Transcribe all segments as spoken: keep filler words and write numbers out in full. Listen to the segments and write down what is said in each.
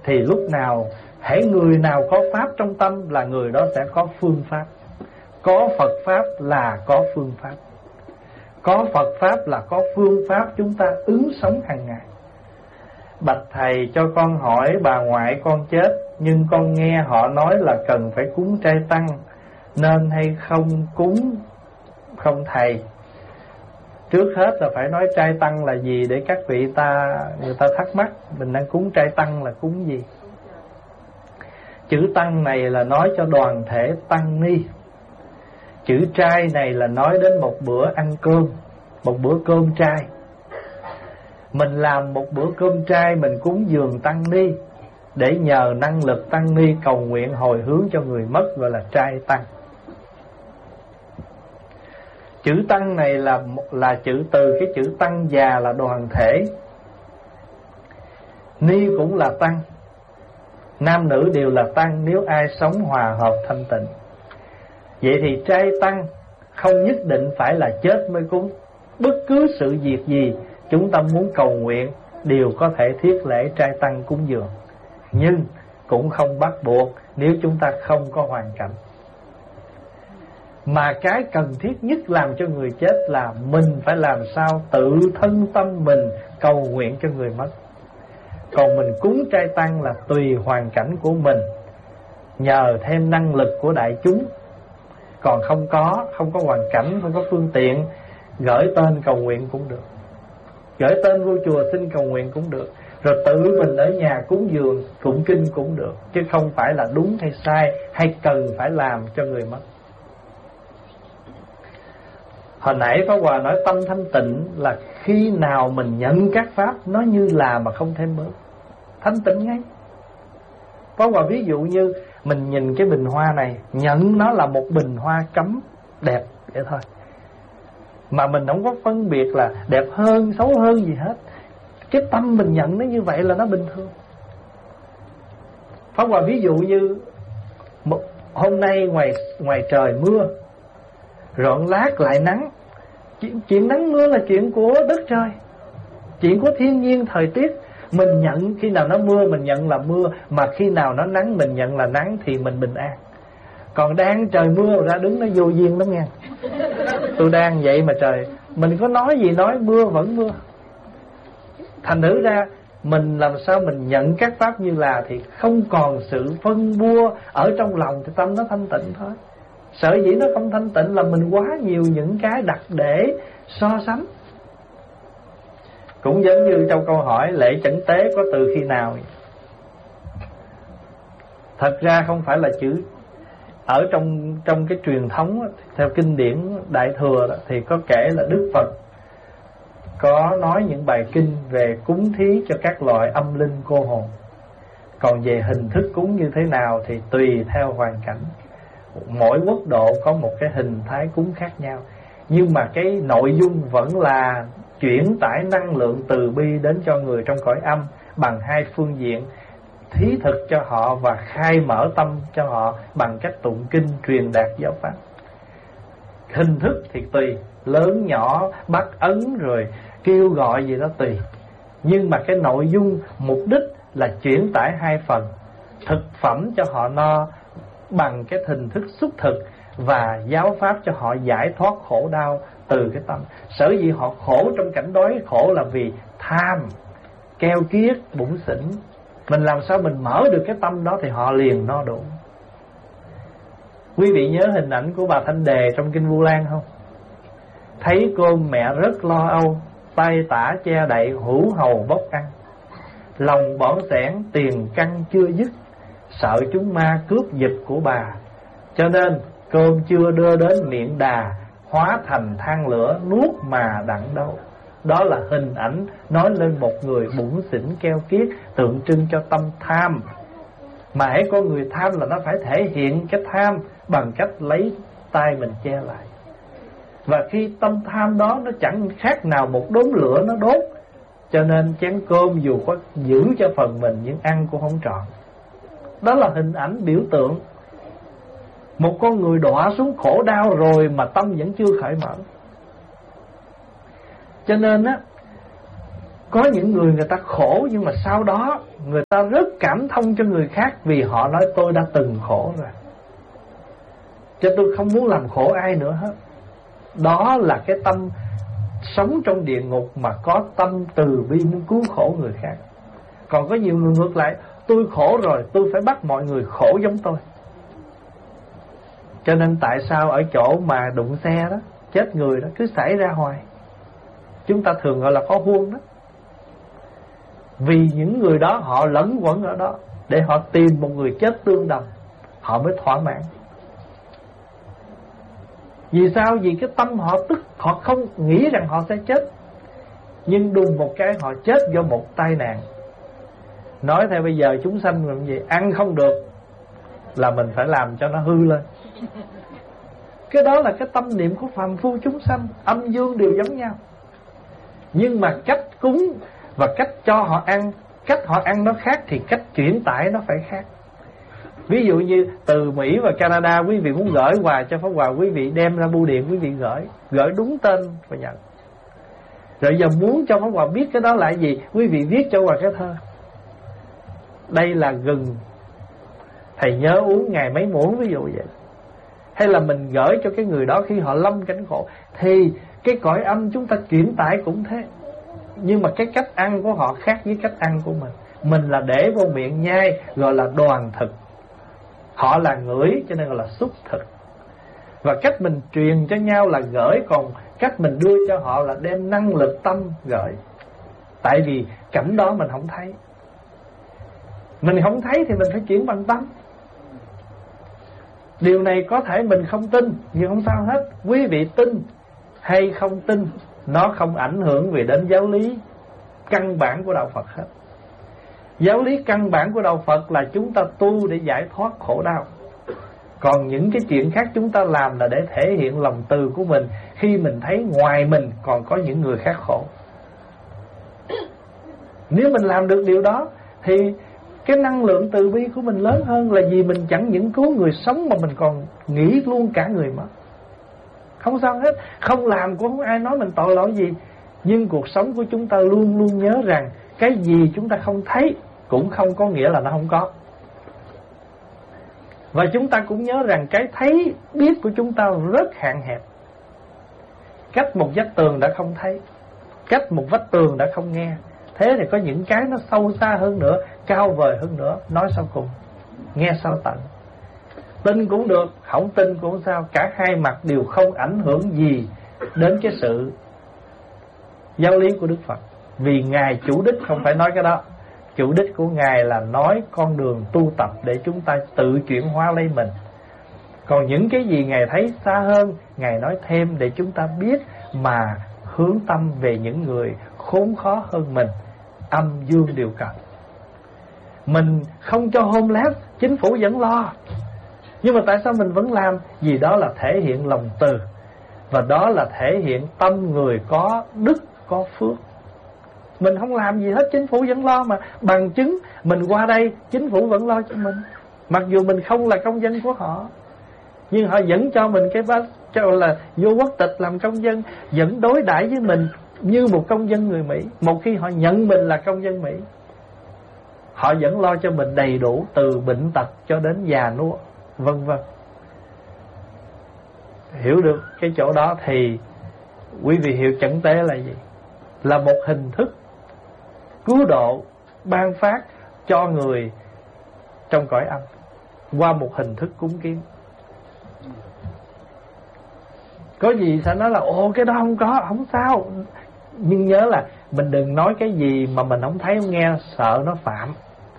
thì lúc nào hễ người nào có pháp trong tâm là người đó sẽ có phương pháp. Có Phật Pháp là có phương pháp. Có Phật Pháp là có phương pháp chúng ta ứng sống hàng ngày. Bạch thầy, cho con hỏi bà ngoại con chết, nhưng con nghe họ nói là cần phải cúng trai tăng, nên hay không cúng không thầy? Trước hết là phải nói trai tăng là gì để các vị ta người ta thắc mắc. Mình đang cúng trai tăng là cúng gì? Chữ tăng này là nói cho đoàn thể tăng ni. Chữ trai này là nói đến một bữa ăn cơm, một bữa cơm trai. Mình làm một bữa cơm trai, mình cúng dường tăng ni để nhờ năng lực tăng ni cầu nguyện hồi hướng cho người mất, gọi là trai tăng. Chữ tăng này là là chữ từ cái chữ tăng già là đoàn thể. Ni cũng là tăng, nam nữ đều là tăng nếu ai sống hòa hợp thanh tịnh. Vậy thì trai tăng không nhất định phải là chết mới cúng. Bất cứ sự việc gì chúng ta muốn cầu nguyện đều có thể thiết lễ trai tăng cúng dường, nhưng cũng không bắt buộc nếu chúng ta không có hoàn cảnh. Mà cái cần thiết nhất làm cho người chết là mình phải làm sao tự thân tâm mình cầu nguyện cho người mất. Còn mình cúng trai tăng là tùy hoàn cảnh của mình, nhờ thêm năng lực của đại chúng. Còn không có, không có hoàn cảnh, không có phương tiện, gửi tên cầu nguyện cũng được, gửi tên vô chùa xin cầu nguyện cũng được, rồi tự mình ở nhà cúng dường tụng kinh cũng được, chứ không phải là đúng hay sai hay cần phải làm cho người mất. Hồi nãy Pháp Hòa nói tâm thanh tịnh là khi nào mình nhận các pháp nó như là mà không thêm bớt, thanh tịnh ngay. Pháp Hòa ví dụ như mình nhìn cái bình hoa này, nhận nó là một bình hoa cắm đẹp vậy thôi, mà mình không có phân biệt là đẹp hơn xấu hơn gì hết. Cái tâm mình nhận nó như vậy là nó bình thường. Pháp Hòa ví dụ như một, hôm nay ngoài ngoài trời mưa, rồi lát lại nắng. Chuyện, chuyện nắng mưa là chuyện của đất trời, chuyện của thiên nhiên thời tiết. Mình nhận khi nào nó mưa mình nhận là mưa, mà khi nào nó nắng mình nhận là nắng, thì mình bình an. Còn đang trời mưa ra đứng nó vô duyên lắm nghe. Tôi đang vậy mà trời, mình có nói gì nói, mưa vẫn mưa. Thành thử ra mình làm sao mình nhận các pháp như là, thì không còn sự phân bua ở trong lòng, thì tâm nó thanh tịnh thôi. Sở dĩ nó không thanh tịnh là mình quá nhiều những cái đặt để so sánh. Cũng giống như trong câu hỏi lễ chẩn tế có từ khi nào. Thật ra không phải là chữ. Ở trong trong cái truyền thống, theo kinh điển Đại Thừa đó, thì có kể là Đức Phật có nói những bài kinh về cúng thí cho các loại âm linh cô hồn. Còn về hình thức cúng như thế nào thì tùy theo hoàn cảnh. Mỗi quốc độ có một cái hình thái cúng khác nhau, nhưng mà cái nội dung vẫn là chuyển tải năng lượng từ bi đến cho người trong cõi âm bằng hai phương diện: thí thực cho họ và khai mở tâm cho họ bằng cách tụng kinh truyền đạt giáo pháp. Hình thức thì tùy, lớn nhỏ, bắt ấn rồi kêu gọi gì đó tùy. Nhưng mà cái nội dung mục đích là chuyển tải hai phần: thực phẩm cho họ no bằng cái hình thức xúc thực, và giáo pháp cho họ giải thoát khổ đau từ cái tâm. Sở dĩ họ khổ trong cảnh đói khổ là vì tham, keo kiết, bủn xỉn. Mình làm sao mình mở được cái tâm đó thì họ liền no đủ. Quý vị nhớ hình ảnh của bà Thanh Đề trong kinh Vu Lan không? Thấy cô mẹ rất lo âu, tay tả che đậy, hữu hầu bốc ăn. Lòng bỏng sẻn, tiền căn chưa dứt, sợ chúng ma cướp giật của bà. Cho nên cơm chưa đưa đến miệng đà, hóa thành than lửa nuốt mà đặng đâu. Đó là hình ảnh nói lên một người bủn xỉn keo kiết, tượng trưng cho tâm tham. Mà hãy có người tham là nó phải thể hiện cái tham bằng cách lấy tay mình che lại. Và khi tâm tham đó nó chẳng khác nào một đốm lửa nó đốt, cho nên chén cơm dù có giữ cho phần mình nhưng ăn cũng không trọn. Đó là hình ảnh biểu tượng. Một con người đọa xuống khổ đau rồi mà tâm vẫn chưa khởi mở. Cho nên á, Có những người người ta khổ, nhưng mà sau đó người ta rất cảm thông cho người khác, vì họ nói tôi đã từng khổ rồi, cho tôi không muốn làm khổ ai nữa hết. Đó là cái tâm sống trong địa ngục mà có tâm từ bi muốn cứu khổ người khác. Còn có nhiều người ngược lại, tôi khổ rồi, tôi phải bắt mọi người khổ giống tôi. Cho nên tại sao ở chỗ mà đụng xe đó, chết người đó, cứ xảy ra hoài. Chúng ta thường gọi là có huông đó. Vì những người đó họ lẫn quẩn ở đó, để họ tìm một người chết tương đồng, họ mới thỏa mãn. Vì sao? Vì cái tâm họ tức, họ không nghĩ rằng họ sẽ chết, nhưng đùng một cái họ chết do một tai nạn. Nói theo bây giờ chúng sanh làm gì? Ăn không được là mình phải làm cho nó hư lên. Cái đó là cái tâm niệm của phàm phu chúng sanh, âm dương đều giống nhau. Nhưng mà cách cúng và cách cho họ ăn, cách họ ăn nó khác, thì cách chuyển tải nó phải khác. Ví dụ như từ Mỹ và Canada, quý vị muốn gửi quà cho Pháp Hòa, quý vị đem ra bưu điện, quý vị gửi, gửi đúng tên và nhận. Rồi giờ muốn cho Pháp Hòa biết cái đó là gì, quý vị viết cho Hòa cái thơ. Đây là gừng, thầy nhớ uống ngày mấy muỗng, ví dụ vậy. Hay là mình gửi cho cái người đó khi họ lâm cảnh khổ, thì cái cõi âm chúng ta chuyển tải cũng thế. Nhưng mà cái cách ăn của họ khác với cách ăn của mình. Mình là để vô miệng nhai, gọi là đoàn thực. Họ là ngửi, cho nên gọi là xúc thực. Và cách mình truyền cho nhau là gửi, còn cách mình đưa cho họ là đem năng lực tâm gửi. Tại vì cảnh đó mình không thấy. Mình không thấy thì mình phải chuyển bằng tâm. Điều này có thể mình không tin, nhưng không sao hết. Quý vị tin hay không tin, nó không ảnh hưởng về đến giáo lý căn bản của Đạo Phật hết. Giáo lý căn bản của Đạo Phật là chúng ta tu để giải thoát khổ đau. Còn những cái chuyện khác chúng ta làm là để thể hiện lòng từ của mình, khi mình thấy ngoài mình còn có những người khác khổ. Nếu mình làm được điều đó thì cái năng lượng từ bi của mình lớn hơn, là vì mình chẳng những cứu người sống mà mình còn nghĩ luôn cả người mất. Không sao hết, không làm cũng không ai nói mình tội lỗi gì. Nhưng cuộc sống của chúng ta luôn luôn nhớ rằng cái gì chúng ta không thấy cũng không có nghĩa là nó không có. Và chúng ta cũng nhớ rằng cái thấy biết của chúng ta rất hạn hẹp. Cách một vách tường đã không thấy, cách một vách tường đã không nghe. Thế thì có những cái nó sâu xa hơn nữa, cao vời hơn nữa. Nói sau cùng, nghe sau tận. Tin cũng được, không tin cũng sao. Cả hai mặt đều không ảnh hưởng gì đến cái sự giáo lý của Đức Phật. Vì Ngài chủ đích không phải nói cái đó. Chủ đích của Ngài là nói con đường tu tập để chúng ta tự chuyển hóa lấy mình. Còn những cái gì Ngài thấy xa hơn, Ngài nói thêm để chúng ta biết mà hướng tâm về những người khốn khó hơn mình. Âm dương đều cần. Mình không cho homeless, chính phủ vẫn lo. Nhưng mà tại sao mình vẫn làm? Vì đó là thể hiện lòng từ, và đó là thể hiện tâm người có đức, có phước. Mình không làm gì hết, chính phủ vẫn lo mà. Bằng chứng mình qua đây, chính phủ vẫn lo cho mình. Mặc dù mình không là công dân của họ, nhưng họ vẫn cho mình cái bác cho là vô quốc tịch làm công dân, vẫn đối đãi với mình như một công dân người Mỹ. Một khi họ nhận mình là công dân Mỹ, họ vẫn lo cho mình đầy đủ, từ bệnh tật cho đến già nua, vân vân. Hiểu được cái chỗ đó thì quý vị hiểu chẩn tế là gì? Là một hình thức cứu độ, ban phát cho người trong cõi âm qua một hình thức cúng kiến. Có gì sẽ nói là ồ cái đó không có, không sao. Nhưng nhớ là mình đừng nói cái gì mà mình không thấy không nghe, sợ nó phạm.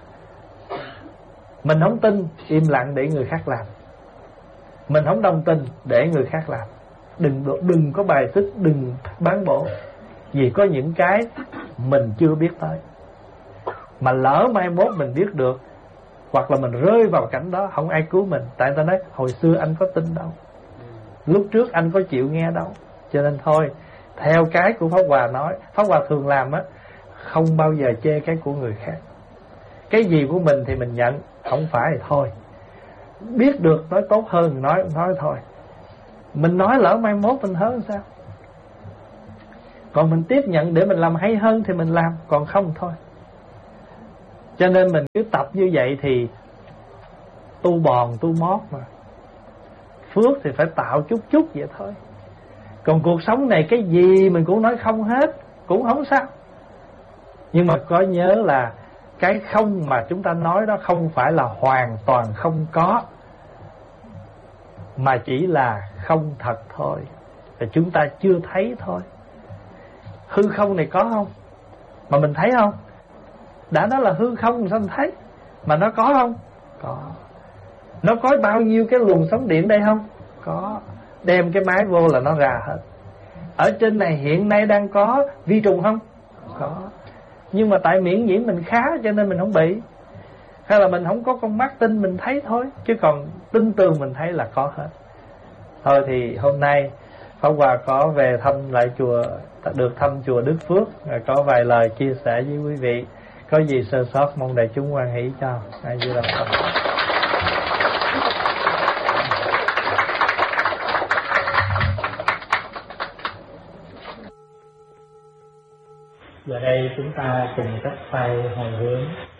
Mình không tin, im lặng để người khác làm. Mình không đồng tình, để người khác làm. Đừng đừng có bài xích, đừng bán bổ. Vì có những cái mình chưa biết tới, mà lỡ mai mốt mình biết được, hoặc là mình rơi vào cảnh đó, không ai cứu mình. Tại ta nói hồi xưa anh có tin đâu, lúc trước anh có chịu nghe đâu. Cho nên thôi, theo cái của Pháp Hòa nói, Pháp Hòa thường làm á, không bao giờ chê cái của người khác. Cái gì của mình thì mình nhận, không phải thì thôi. Biết được nói tốt hơn nói nói thôi. Mình nói lỡ mai mốt mình hớ sao. Còn mình tiếp nhận để mình làm hay hơn thì mình làm, còn không thôi. Cho nên mình cứ tập như vậy thì tu bòn tu mót mà. Phước thì phải tạo chút chút vậy thôi. Còn cuộc sống này cái gì mình cũng nói không hết, cũng không sao. Nhưng mà có nhớ là cái không mà chúng ta nói đó không phải là hoàn toàn không có, mà chỉ là không thật thôi. Thì chúng ta chưa thấy thôi. Hư không này có không? Mà mình thấy không? Đã nói là hư không sao mình thấy? Mà nó có không? Có. Nó có bao nhiêu cái luồng sóng điện đây không? Có. Đem cái máy vô là nó ra hết. Ở trên này hiện nay đang có vi trùng không? Có. Nhưng mà tại miễn nhiễm mình khá cho nên mình không bị. Hay là mình không có con mắt tin mình thấy thôi. Chứ còn tin tường mình thấy là có hết. Thôi thì hôm nay Pháp Hòa có về thăm lại chùa, được thăm chùa Đức Phước, có vài lời chia sẻ với quý vị. Có gì sơ sót mong đại chúng hoan hỷ cho. Ai Di Đà Phật. Giờ đây chúng ta cùng chắp tay hồi hướng